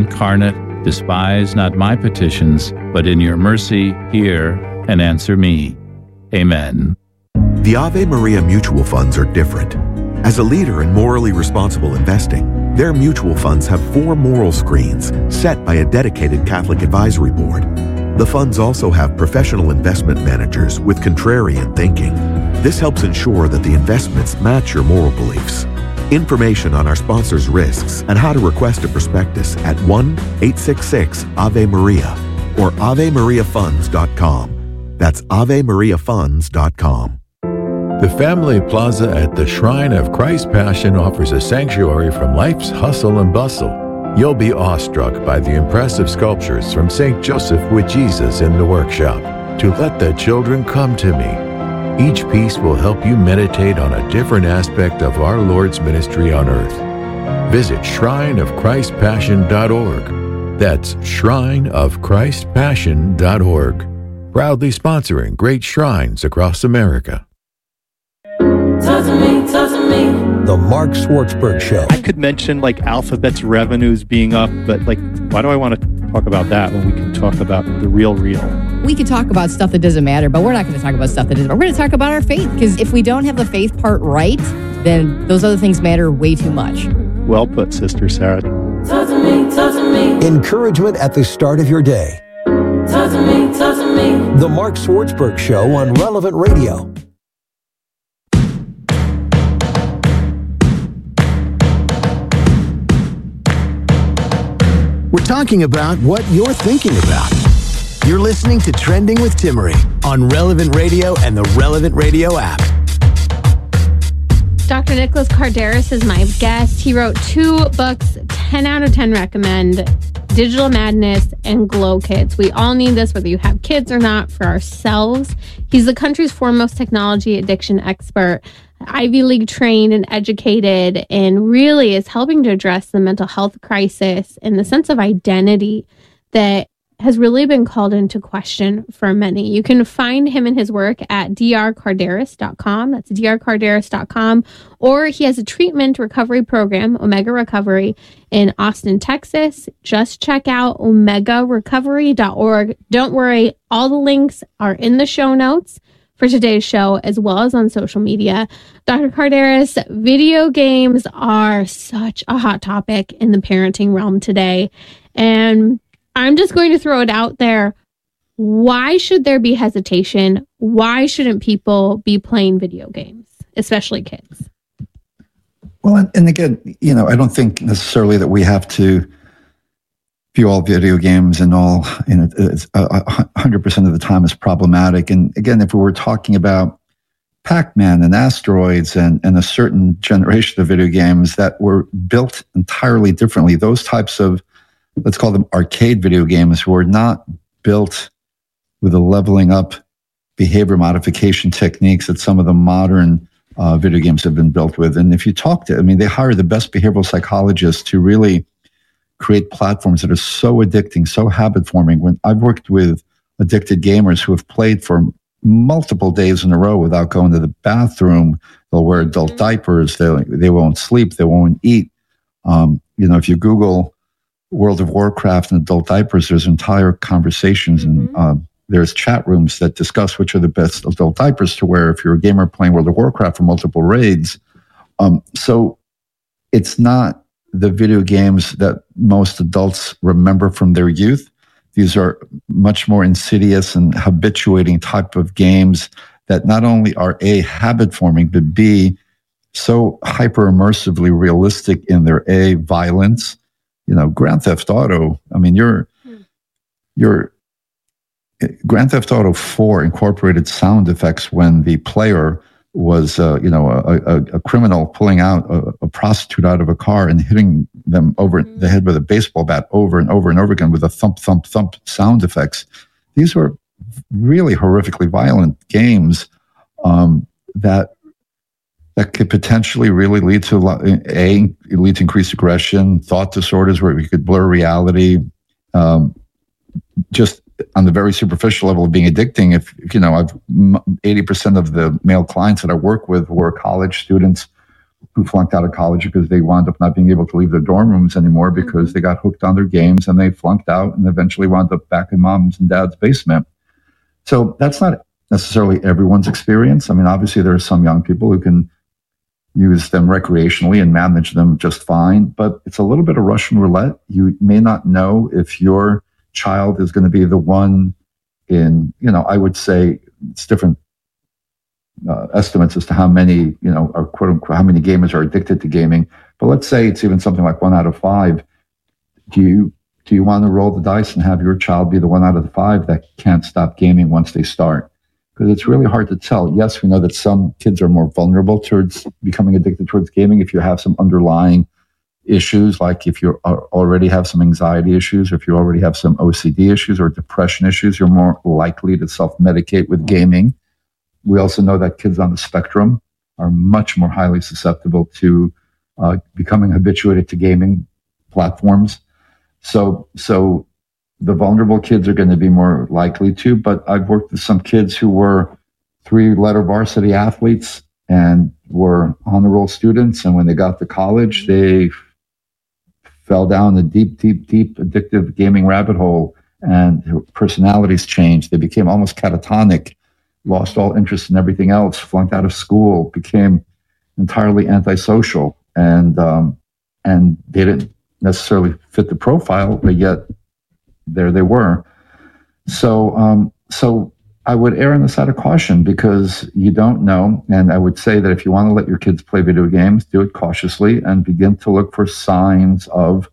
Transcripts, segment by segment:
incarnate, despise not my petitions, but in your mercy hear and answer me. Amen. The Ave Maria mutual funds are different. As a leader in morally responsible investing, their mutual funds have 4 moral screens set by a dedicated Catholic advisory board. The funds also have professional investment managers with contrarian thinking. This helps ensure that the investments match your moral beliefs. Information on our sponsors' risks and how to request a prospectus at 1-866-AVE-MARIA or AveMariaFunds.com. That's AveMariaFunds.com. The Family Plaza at the Shrine of Christ Passion offers a sanctuary from life's hustle and bustle. You'll be awestruck by the impressive sculptures from St. Joseph with Jesus in the workshop, To Let the Children Come to Me. Each piece will help you meditate on a different aspect of our Lord's ministry on earth. Visit shrineofchristpassion.org. That's shrineofchristpassion.org. Proudly sponsoring great shrines across America. Talk to me, talk to me. The Mark Schwartzberg Show. I could mention like Alphabet's revenues being up, but like, why do I want to talk about that when we can talk about the real? We could talk about stuff that doesn't matter, but we're not going to talk about stuff that doesn't. We're going to talk about our faith, because if we don't have the faith part right, then those other things matter way too much. Well put, Sister Sarah. Talk to me, talk to me. Encouragement at the start of your day. Talk to me, talk to me. The Mark Schwartzberg Show on Relevant Radio. We're talking about what you're thinking about. You're listening to Trending with Timmerie on Relevant Radio and the Relevant Radio app. Dr. Nicholas Kardaras is my guest. He wrote 2 books, 10 out of 10 recommend, Digital Madness and Glow Kids. We all need this, whether you have kids or not, for ourselves. He's the country's foremost technology addiction expert, Ivy League trained and educated, and really is helping to address the mental health crisis and the sense of identity that has really been called into question for many. You can find him and his work at drkardaras.com. That's drkardaras.com. Or he has a treatment recovery program, Omega Recovery, in Austin, Texas. Just check out omegarecovery.org. Don't worry, all the links are in the show notes for today's show, as well as on social media. Dr. Kardaras, video games are such a hot topic in the parenting realm today. And I'm just going to throw it out there. Why should there be hesitation? Why shouldn't people be playing video games, especially kids? Well, and again, I don't think necessarily that we have to view all video games and all, it's 100% of the time is problematic. And again, if we were talking about Pac-Man and Asteroids and a certain generation of video games that were built entirely differently, those types of, let's call them arcade video games, were not built with the leveling up behavior modification techniques that some of the modern video games have been built with. And if you talk to, they hire the best behavioral psychologists to really create platforms that are so addicting, so habit forming. When I've worked with addicted gamers who have played for multiple days in a row without going to the bathroom, they'll wear adult diapers, they won't sleep, they won't eat. If you Google World of Warcraft and adult diapers, there's entire conversations and there's chat rooms that discuss which are the best adult diapers to wear if you're a gamer playing World of Warcraft for multiple raids. So it's not the video games that most adults remember from their youth. These are much more insidious and habituating type of games that not only are A, habit forming, but B, so hyper immersively realistic in their A, violence. Grand Theft Auto, your Grand Theft Auto 4 incorporated sound effects when the player was, a criminal pulling out a prostitute out of a car and hitting them over the head with a baseball bat over and over and over again with a thump, thump, thump sound effects. These were really horrifically violent games that could potentially really lead to increased aggression, thought disorders where we could blur reality, just on the very superficial level of being addicting. If I've 80% of the male clients that I work with were college students who flunked out of college because they wound up not being able to leave their dorm rooms anymore because they got hooked on their games and they flunked out and eventually wound up back in mom's and dad's basement. So that's not necessarily everyone's experience. I mean, obviously there are some young people who can use them recreationally and manage them just fine, but it's a little bit of Russian roulette. You may not know if your child is going to be the one in, I would say it's different estimates as to how many, are quote unquote, how many gamers are addicted to gaming. But let's say it's even something like 1 out of 5. Do you want to roll the dice and have your child be the 1 out of the 5 that can't stop gaming once they start? Because it's really hard to tell. Yes, we know that some kids are more vulnerable towards becoming addicted towards gaming. If you have some underlying issues, like if you already have some anxiety issues, or if you already have some OCD issues or depression issues, you're more likely to self-medicate with gaming. We also know that kids on the spectrum are much more highly susceptible to becoming habituated to gaming platforms. So the vulnerable kids are going to be more likely to, but I've worked with some kids who were 3-letter varsity athletes and were honor roll students. And when they got to college, they fell down a deep addictive gaming rabbit hole, and their personalities changed. They became almost catatonic, lost all interest in everything else, flunked out of school, became entirely antisocial, and they didn't necessarily fit the profile, but yet there they were. So I would err on the side of caution because you don't know. And I would say that if you want to let your kids play video games, do it cautiously and begin to look for signs of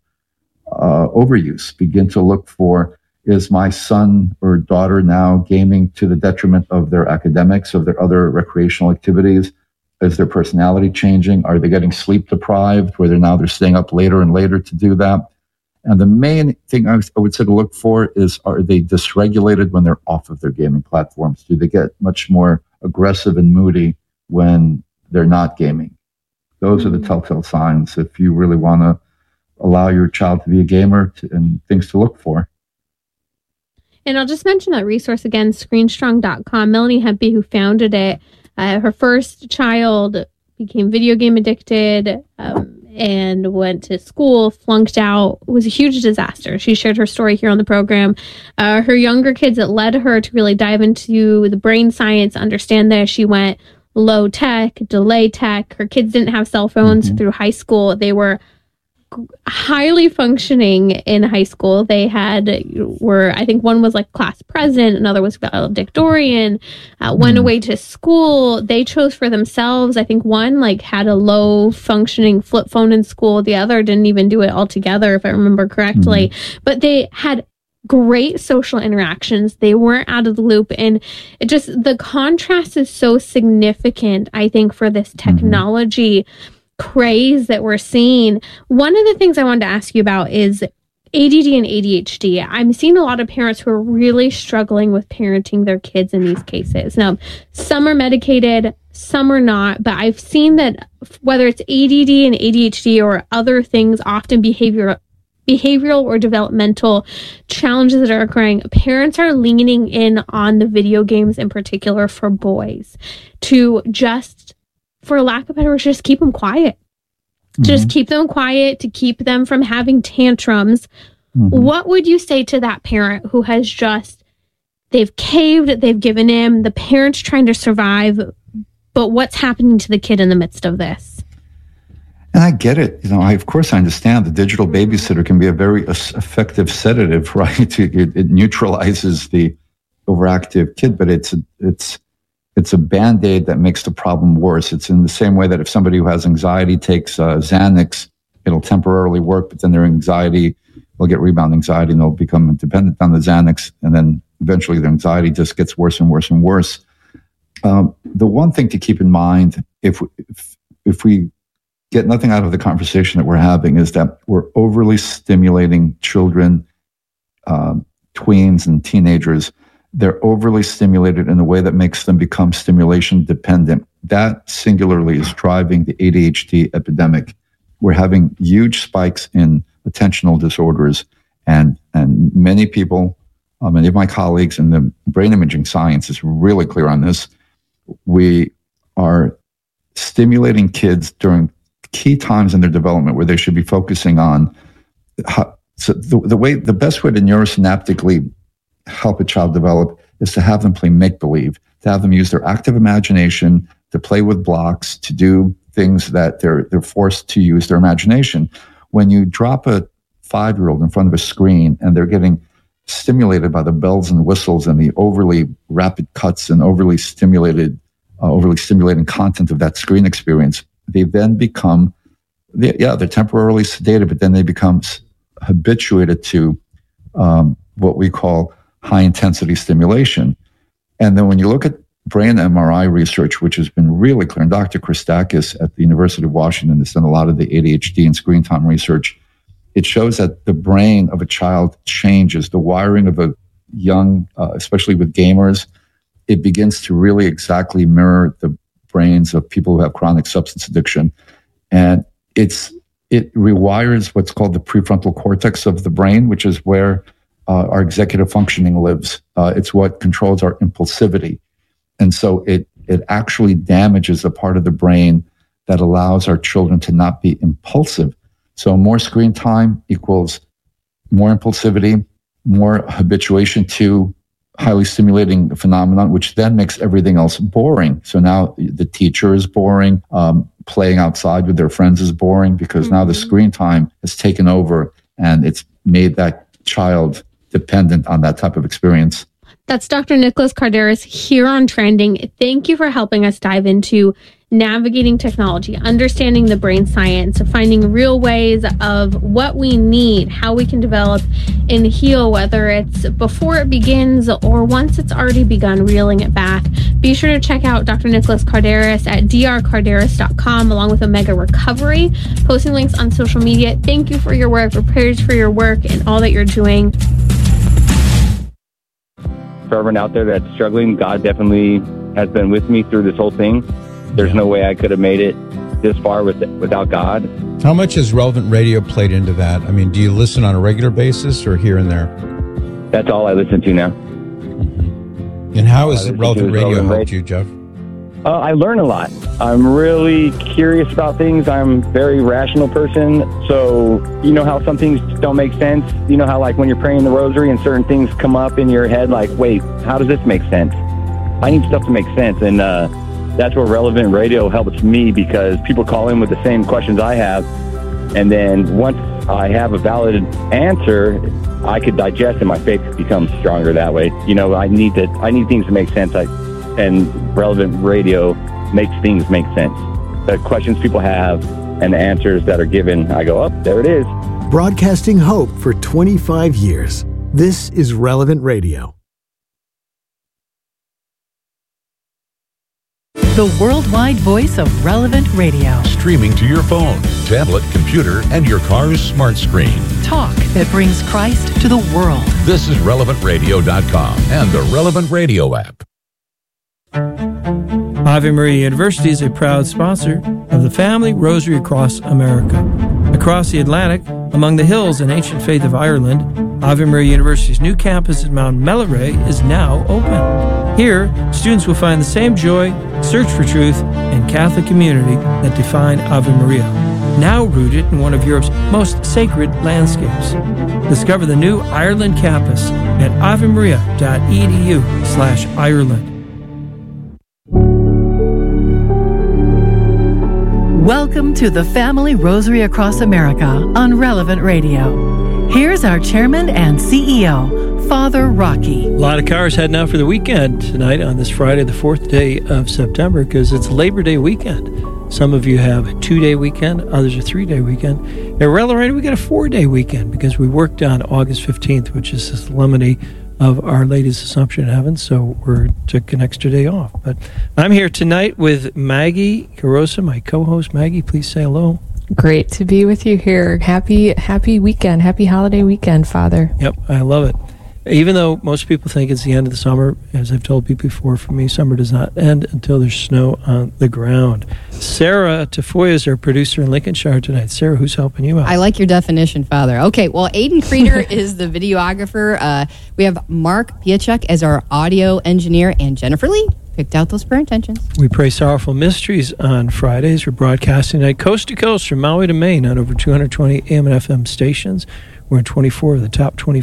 overuse. Begin to look for, is my son or daughter now gaming to the detriment of their academics, of their other recreational activities? Is their personality changing? Are they getting sleep deprived, where they're staying up later and later to do that? And the main thing I would say to look for is, are they dysregulated when they're off of their gaming platforms? Do they get much more aggressive and moody when they're not gaming? Those are the telltale signs if you really want to allow your child to be a gamer and things to look for. And I'll just mention that resource again, screenstrong.com. Melanie Hempy, who founded it, her first child became video game addicted and went to school, flunked out. It was a huge disaster. She shared her story here on the program. Her younger kids, it led her to really dive into the brain science, understand that she went low tech, delay tech. Her kids didn't have cell phones through high school. They were highly functioning in high school. They were, I think one was like class president, another was valedictorian, went away to school. They chose for themselves. I think one had a low functioning flip phone in school. The other didn't even do it altogether, if I remember correctly. But they had great social interactions. They weren't out of the loop. And it just, the contrast is so significant, I think, for this technology craze that we're seeing. One of the things I wanted to ask you about is ADD and ADHD. I'm seeing a lot of parents who are really struggling with parenting their kids in these cases. Now, some are medicated, some are not, but I've seen that whether it's ADD and ADHD or other things, often behavioral or developmental challenges that are occurring, parents are leaning in on the video games in particular for boys to just, for lack of better words, just keep them quiet. Just keep them quiet, to keep them from having tantrums. What would you say to that parent who has they've caved, they've given in, the parent's trying to survive, but what's happening to the kid in the midst of this? And I get it. Of course I understand the digital babysitter can be a very effective sedative, right? It neutralizes the overactive kid, but it's a Band-Aid that makes the problem worse. It's in the same way that if somebody who has anxiety takes Xanax, it'll temporarily work, but then their anxiety will get rebound anxiety and they'll become dependent on the Xanax. And then eventually their anxiety just gets worse and worse and worse. The one thing to keep in mind, if we get nothing out of the conversation that we're having, is that we're overly stimulating children, tweens and teenagers. They're overly stimulated in a way that makes them become stimulation dependent. That singularly is driving the ADHD epidemic. We're having huge spikes in attentional disorders, and many people, many of my colleagues in the brain imaging science is really clear on this. We are stimulating kids during key times in their development where they should be focusing on the best way to neurosynaptically help a child develop is to have them play make-believe, to have them use their active imagination, to play with blocks, to do things that they're forced to use their imagination. When you drop a 5-year-old in front of a screen and they're getting stimulated by the bells and whistles and the overly rapid cuts and overly stimulating content of that screen experience, they then become, they're temporarily sedated, but then they become habituated to what we call high-intensity stimulation. And then when you look at brain MRI research, which has been really clear, and Dr. Christakis at the University of Washington has done a lot of the ADHD and screen time research, it shows that the brain of a child changes. The wiring of a young, especially with gamers, it begins to really exactly mirror the brains of people who have chronic substance addiction. And it rewires what's called the prefrontal cortex of the brain, which is where our executive functioning lives. It's what controls our impulsivity. And so it actually damages the part of the brain that allows our children to not be impulsive. So more screen time equals more impulsivity, more habituation to highly stimulating phenomenon, which then makes everything else boring. So now the teacher is boring, playing outside with their friends is boring, because now the screen time has taken over and it's made that child dependent on that type of experience. That's Dr. Nicholas Kardaras here on Trending. Thank you for helping us dive into navigating technology, understanding the brain science, finding real ways of what we need, how we can develop and heal, whether it's before it begins or once it's already begun, reeling it back. Be sure to check out Dr. Nicholas Kardaras at drkardaras.com along with Omega Recovery, posting links on social media. Thank you for your work. We're prayers for your work and all that you're doing. For everyone out there that's struggling, God definitely has been with me through this whole thing. There's no way I could have made it this far without God. How much has Relevant Radio played into that? I mean, do you listen on a regular basis or here and there? That's all I listen to now. Mm-hmm. And how has Relevant Radio helped you, Jeff? I learn a lot. I'm really curious about things. I'm a very rational person. So, you know how some things don't make sense? You know how, like, when you're praying the rosary and certain things come up in your head, like, wait, how does this make sense? I need stuff to make sense. And that's where Relevant Radio helps me, because people call in with the same questions I have. And then once I have a valid answer, I could digest and my faith becomes stronger that way. You know, I need things to make sense. And Relevant Radio makes things make sense. The questions people have and the answers that are given, I go, oh, there it is. Broadcasting hope for 25 years. This is Relevant Radio. The worldwide voice of Relevant Radio. Streaming to your phone, tablet, computer, and your car's smart screen. Talk that brings Christ to the world. This is RelevantRadio.com and the Relevant Radio app. Ave Maria University is a proud sponsor of the Family Rosary Across America. Across the Atlantic, among the hills and ancient faith of Ireland, Ave Maria University's new campus at Mount Melleray is now open. Here, students will find the same joy, search for truth, and Catholic community that define Ave Maria, now rooted in one of Europe's most sacred landscapes. Discover the new Ireland campus at avemaria.edu/Ireland. Welcome to the Family Rosary Across America on Relevant Radio. Here's our chairman and CEO, Father Rocky. A lot of cars heading out for the weekend tonight on this Friday, the 4th day of September, because it's Labor Day weekend. Some of you have a 2-day weekend, others a 3-day weekend. At Relevant Radio, we got a 4-day weekend because we worked on August 15th, which is the solemnity of Our Lady's Assumption in Heaven, so we took an extra day off. But I'm here tonight with Maggie Carosa, my co-host. Maggie, please say hello. Great to be with you here. Happy weekend. Happy holiday weekend, Father. Yep, I love it. Even though most people think it's the end of the summer, as I've told people before, for me, summer does not end until there's snow on the ground. Sarah Tafoya is our producer in Lincolnshire tonight. Sarah, who's helping you out? I like your definition, Father. Okay, well, Aiden Creeder is the videographer. We have Mark Piachuk as our audio engineer, and Jennifer Lee, picked out those prayer intentions. We pray sorrowful mysteries on Fridays. We're broadcasting at coast to coast from Maui to Maine on over 220 AM and FM stations. We're in 24 of the top 25